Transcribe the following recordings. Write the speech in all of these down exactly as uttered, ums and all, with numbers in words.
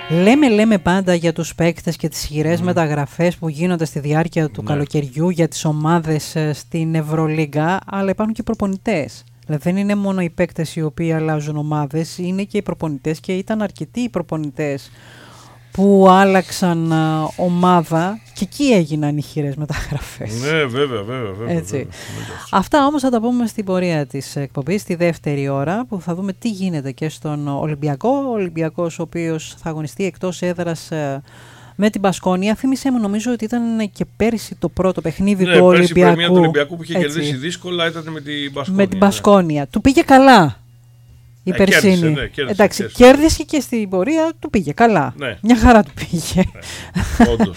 Λέμε, λέμε πάντα για τους παίκτες και τις χειρές mm. μεταγραφές που γίνονται στη διάρκεια του ναι. καλοκαιριού για τις ομάδες στην Ευρωλίγκα, αλλά υπάρχουν και προπονητές. Δηλαδή δεν είναι μόνο οι παίκτες οι οποίοι αλλάζουν ομάδες, είναι και οι προπονητές και ήταν αρκετοί οι προπονητές που άλλαξαν α, ομάδα και εκεί έγιναν οι χειρές μεταγραφές. Ναι, βέβαια, βέβαια. βέβαια, Έτσι. βέβαια. Αυτά όμως θα τα πούμε στην πορεία της εκπομπής, στη δεύτερη ώρα, που θα δούμε τι γίνεται και στον Ολυμπιακό. Ο Ολυμπιακός ο οποίος θα αγωνιστεί εκτός έδρας α, με την Μπασκόνια. Θύμισε μου, νομίζω ότι ήταν και πέρυσι το πρώτο παιχνίδι ναι, του Ολυμπιακού. Ναι, πέρυσι η του Ολυμπιακού που είχε Έτσι. κερδίσει δύσκολα ήταν με την Μπασκόνια. Με την Μπασκόνια. Ναι. Του πήγε καλά. Η ε, περσίνη. Κέρδισε, ναι, κέρδισε, Εντάξει, κέρδισε. κέρδισε και στην πορεία του πήγε καλά. Ναι. Μια χαρά του πήγε. Ναι, όντως.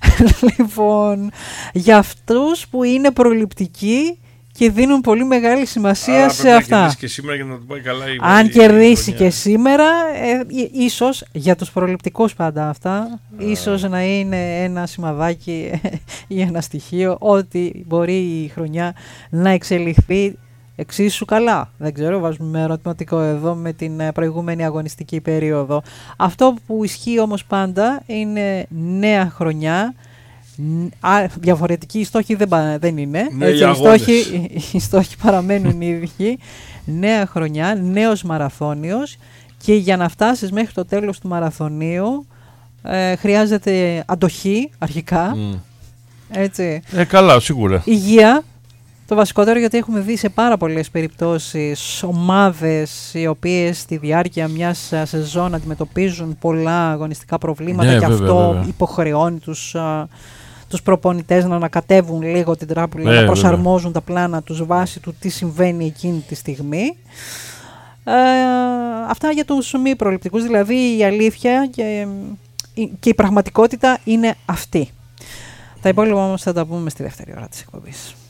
Λοιπόν, για αυτούς που είναι προληπτικοί και δίνουν πολύ μεγάλη σημασία Άρα, σε αυτά. Αν κερδίσει και σήμερα για να το πάει καλά η Αν η, κερδίσει η και σήμερα, ε, ίσως για τους προληπτικούς πάντα αυτά, Α. ίσως να είναι ένα σημαδάκι ή ένα στοιχείο ότι μπορεί η χρονιά να εξελιχθεί εξίσου καλά. Δεν ξέρω, βάζουμε ερωτηματικό εδώ με την προηγούμενη αγωνιστική περίοδο. Αυτό που ισχύει όμως πάντα είναι νέα χρονιά. Α, διαφορετικοί οι στόχοι δεν, δεν είναι. Ναι, Έτσι, οι, οι, στόχοι, οι στόχοι παραμένουν οι ίδιοι. Νέα χρονιά, νέος μαραθώνιος και για να φτάσεις μέχρι το τέλος του μαραθωνίου ε, χρειάζεται αντοχή αρχικά. Mm. Έτσι. Ε, καλά, σίγουρα. Υγεία. Το βασικότερο, γιατί έχουμε δει σε πάρα πολλές περιπτώσεις ομάδες οι οποίες στη διάρκεια μιας σεζόν αντιμετωπίζουν πολλά αγωνιστικά προβλήματα ναι, και βέβαια, αυτό βέβαια. υποχρεώνει τους, α, τους προπονητές να ανακατεύουν λίγο την τράπουλα, ναι, να προσαρμόζουν βέβαια. τα πλάνα τους βάσει του τι συμβαίνει εκείνη τη στιγμή. Ε, αυτά για τους μη προληπτικούς, δηλαδή η αλήθεια και, και η πραγματικότητα είναι αυτή. Τα υπόλοιπα όμως θα τα πούμε στη δεύτερη ώρα της εκπομπής.